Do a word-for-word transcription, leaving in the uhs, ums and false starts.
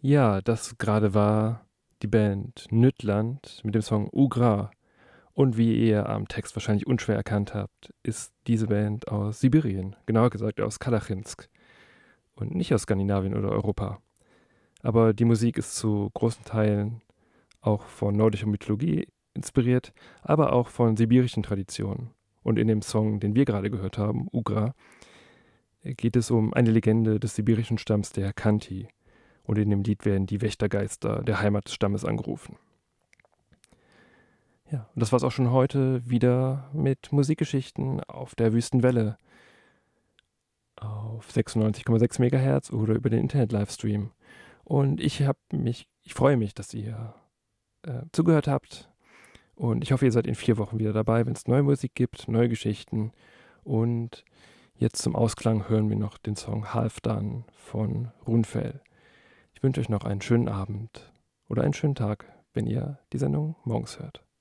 Ja, das gerade war die Band Nüttland mit dem Song Ugra. Und wie ihr am Text wahrscheinlich unschwer erkannt habt, ist diese Band aus Sibirien, genauer gesagt aus Kalachinsk und nicht aus Skandinavien oder Europa. Aber die Musik ist zu großen Teilen auch von nordischer Mythologie inspiriert, aber auch von sibirischen Traditionen. Und in dem Song, den wir gerade gehört haben, Ugra, geht es um eine Legende des sibirischen Stamms der Khanty. Und in dem Lied werden die Wächtergeister der Heimat des Stammes angerufen. Ja, und das war's auch schon heute wieder mit Musikgeschichten auf der Wüstenwelle auf sechsundneunzig Komma sechs Megahertz oder über den Internet-Livestream. Und ich habe mich, ich freue mich, dass ihr äh, zugehört habt. Und ich hoffe, ihr seid in vier Wochen wieder dabei, wenn es neue Musik gibt, neue Geschichten. Und jetzt zum Ausklang hören wir noch den Song Half Done von Runfell. Ich wünsche euch noch einen schönen Abend oder einen schönen Tag, wenn ihr die Sendung morgens hört.